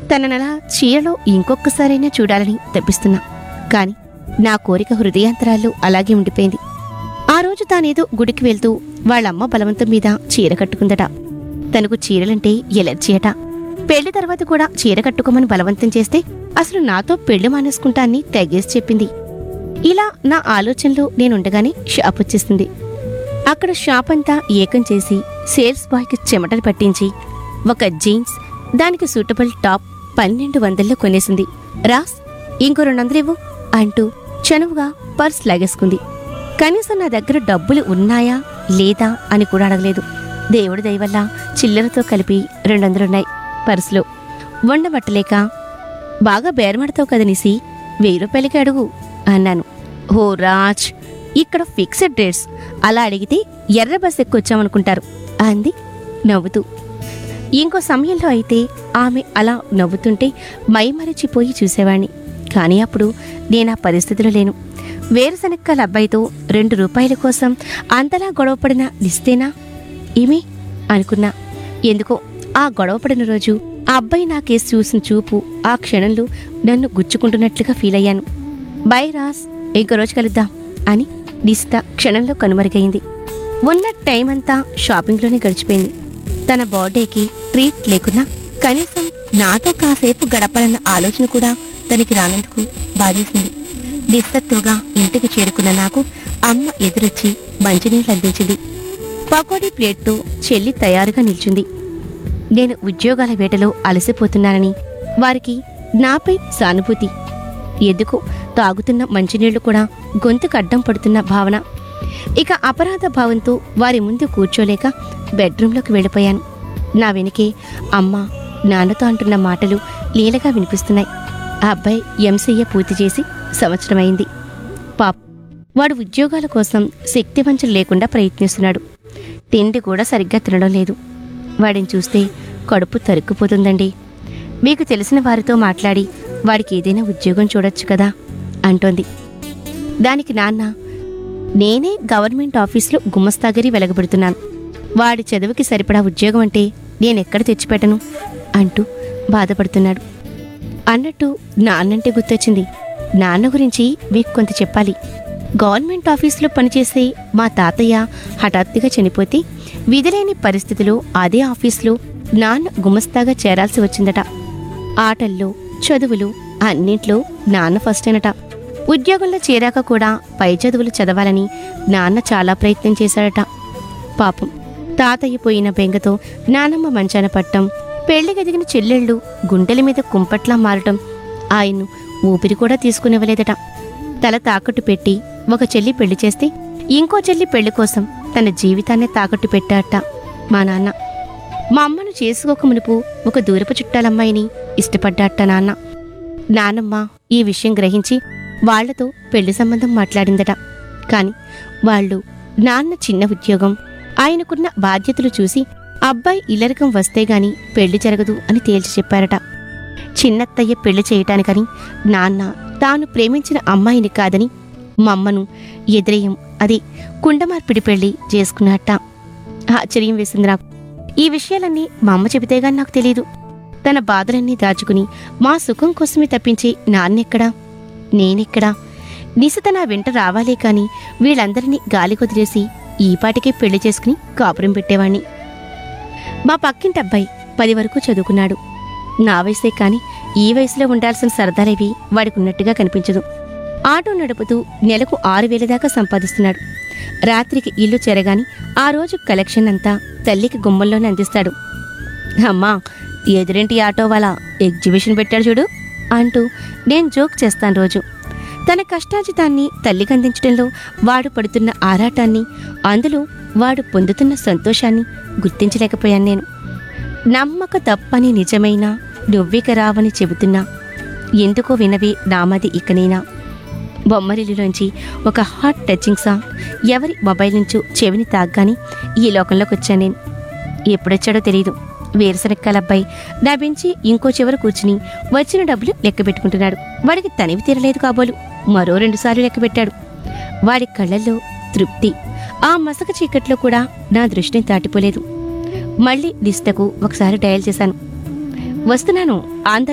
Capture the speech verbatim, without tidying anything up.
తననలా చీరలో ఇంకొక్కసారైనా చూడాలని తప్పిస్తున్నా. కాని నా కోరిక హృదయాంతరాల్లో అలాగే ఉండిపోయింది. ఆ రోజు తానేదో గుడికి వెళ్తూ వాళ్ళమ్మ బలవంతం మీద చీర కట్టుకుందట. తనకు చీరలంటే ఎలర్జీ అట. పెళ్లి తర్వాత కూడా చీర కట్టుకోమని బలవంతం చేస్తే అసలు నాతో పెళ్లి మానేసుకుంటా అని తెగేసి చెప్పింది. ఇలా నా ఆలోచనలో నేనుండగానే షాప్ వచ్చేసింది. అక్కడ షాప్ అంతా ఏకం చేసి సేల్స్ బాయ్కి చెమటలు పట్టించి ఒక జీన్స్, దానికి సూటబుల్ టాప్ పన్నెండు వందల్లో కొనేసింది. రాస్, ఇంకో రెండు వందలివ్వు అంటూ చనువుగా పర్స్ లాగేసుకుంది. కనీసం నా దగ్గర డబ్బులు ఉన్నాయా లేదా అని కూడా అడగలేదు. దేవుడి దయవల్ల చిల్లరతో కలిపి రెండొందలున్నాయి పర్సులో. వండబట్టలేక, బాగా బేరమడతావు కదనిసి వెయ్యి రూపాయలకి అడుగు అన్నాను. ఓ రాజ్, ఇక్కడ ఫిక్స్డ్ రేట్స్, అలా అడిగితే ఎర్ర బస్ ఎక్కొచ్చామనుకుంటారు అంది నవ్వుతూ. ఇంకో సమయంలో అయితే ఆమె అలా నవ్వుతుంటే మైమరిచిపోయి చూసేవాణ్ణి. కానీ అప్పుడు నేనా పరిస్థితిలో లేను. వేరుశనక్కాల అబ్బాయితో రెండు రూపాయల కోసం అంతలా గొడవపడిన నిస్తేనా ఈమె అనుకున్నా. ఎందుకో ఆ గొడవపడిన రోజు ఆ అబ్బాయి నా కేసు చూసిన చూపు ఆ క్షణంలో నన్ను గుచ్చుకుంటున్నట్లుగా ఫీల్ అయ్యాను. బై రాస్, ఇంకో రోజు కలుద్దాం అని నిస్త క్షణంలో కనుమరుగైంది. ఉన్న టైం అంతా షాపింగ్లోనే గడిచిపోయింది. తన బర్త్డేకి ట్రీట్ లేకున్నా కనీసం నాతో కాసేపు గడపాలన్న ఆలోచన కూడా తనకి రానందుకు బాధేసింది. నిస్సత్తుగా ఇంటికి చేరుకున్న నాకు అమ్మ ఎదురొచ్చి మంచినీళ్ళు అందించింది. పకోడీ ప్లేట్తో చెల్లి తయారుగా నిల్చుంది. నేను ఉద్యోగాల వేటలో అలసిపోతున్నానని వారికి నాపై సానుభూతి. ఎందుకో తాగుతున్న మంచినీళ్లు కూడా గొంతుకు అడ్డం పడుతున్న భావన. ఇక అపరాధ భావంతో వారి ముందు కూర్చోలేక బెడ్రూంలోకి వెళ్ళిపోయాను. నా వెనుకే అమ్మ నాన్నతో అంటున్న మాటలు లీలగా వినిపిస్తున్నాయి. ఆ అబ్బాయి ఎంసీఏ పూర్తి చేసి సంవత్సరమైంది. పాప్, వాడు ఉద్యోగాల కోసం శక్తివంచన లేకుండా ప్రయత్నిస్తున్నాడు. తిండి కూడా సరిగ్గా తినడం లేదు. వాడిని చూస్తే కడుపు తరుక్కుపోతుందండి. మీకు తెలిసిన వారితో మాట్లాడి వాడికి ఏదైనా ఉద్యోగం చూడొచ్చు కదా అంటోంది. దానికి నాన్న, నేనే గవర్నమెంట్ ఆఫీసులో గుమస్తాగిరి వెలగబెడుతున్నాను. వాడి చదువుకి సరిపడా ఉద్యోగం అంటే నేనెక్కడ తెచ్చిపెట్టను అంటూ బాధపడుతున్నాడు. అన్నట్టు నాన్నంటే గుర్తొచ్చింది. నాన్న గురించి మీకు కొంత చెప్పాలి. గవర్నమెంట్ ఆఫీసులో పనిచేసే మా తాతయ్య హఠాత్తుగా చనిపోతే విధిలేని పరిస్థితిలో అదే ఆఫీసులో నాన్న గుమస్తాగా చేరాల్సి వచ్చిందట. ఆటల్లో, చదువులు అన్నింట్లో నాన్న ఫస్ట్ అనట. ఉద్యోగంలో చేరాక కూడా పై చదువులు చదవాలని నాన్న చాలా ప్రయత్నం చేశాడట. పాపం, తాతయ్య పోయిన బెంగతో నానమ్మ మంచాన పట్టం, పెళ్లిగదిగిన చెల్లెళ్ళు గుండెల మీద కుంపట్లా మారటం ఆయన్ను ఊపిరి కూడా తీసుకునివ్వలేదట. తల తాకట్టు పెట్టి ఒక చెల్లి పెళ్లి చేస్తే ఇంకో చెల్లి పెళ్లి కోసం తన జీవితాన్నే తాకట్టు పెట్టాట మా నాన్న. మా అమ్మను చేసుకోక మునుపు ఒక దూరపు చుట్టాలమ్మాయిని ఇష్టపడ్డాట నాన్న. నానమ్మ ఈ విషయం గ్రహించి వాళ్లతో పెళ్లి సంబంధం మాట్లాడిందట. కాని వాళ్ళు నాన్న చిన్న ఉద్యోగం, ఆయనకున్న బాధ్యతలు చూసి అబ్బాయి ఇల్లరికం వస్తే గాని పెళ్లి జరగదు అని తేల్చి చెప్పారట. చిన్నత్తయ్య పెళ్లి చేయటానికని నాన్న తాను ప్రేమించిన అమ్మాయిని కాదని మమ్మను ఎదురేయం, అదే కుండమార్పిడి పెళ్లి చేసుకున్నట్ట. ఆశ్చర్యం వేసింది నాకు. ఈ విషయాలన్నీ మా అమ్మ చెబితేగాని నాకు తెలీదు. తన బాధలన్నీ దాచుకుని మా సుఖం కోసమే తప్పించి నాన్నెక్కడా, నేనెక్కడా? నిశిత నా వెంట రావాలే కాని వీళ్ళందరినీ గాలి కొదిలేసి ఈపాటికే పెళ్లి చేసుకుని కాపురం పెట్టేవాణ్ణి. మా పక్కింటి అబ్బాయి పది వరకు చదువుకున్నాడు. నా వయసే కాని ఈ వయసులో ఉండాల్సిన సరదాలేవి వాడికున్నట్టుగా కనిపించదు. ఆటో నడుపుతూ నెలకు ఆరు వేల దాకా సంపాదిస్తున్నాడు. రాత్రికి ఇల్లు చేరగాని ఆ రోజు కలెక్షన్ అంతా తల్లికి గుమ్మంలోనే అందిస్తాడు. అమ్మా, ఎదురింటి ఆటో వాళ్ళ ఎగ్జిబిషన్ పెట్టాడు చూడు అంటూ నేను జోక్ చేస్తాను రోజు. తన కష్టార్జితాన్ని తల్లికి అందించడంలో వాడు పడుతున్న ఆరాటాన్ని, అందులో వాడు పొందుతున్న సంతోషాన్ని గుర్తించలేకపోయాను నేను. నమ్మక తప్పని నిజమైనా నువ్విక రావని చెబుతున్నా, ఎందుకో వినవే నామది ఇకనైనా. బొమ్మరిల్లులోంచి ఒక హాట్ టచింగ్ సాంగ్ ఎవరి మొబైల్ నుంచో చెవిని తాగ్గాని ఈ లోకంలోకి వచ్చాను నేను. ఎప్పుడొచ్చాడో తెలీదు. వేరుశనక్కాల అబ్బాయి నా బెంచి ఇంకో చివర కూర్చుని వచ్చిన డబ్బులు లెక్క పెట్టుకుంటున్నాడు. వాడికి తనివి తీరలేదు కాబోలు మరో రెండుసార్లు లెక్క పెట్టాడు. వాడి కళ్ళల్లో తృప్తి. ఆ మసక చీకట్లో కూడా నా దృష్టిని దాటిపోలేదు. మళ్ళీ లిస్టకు ఒకసారి డయల్ చేశాను. వస్తున్నాను ఆంధ్ర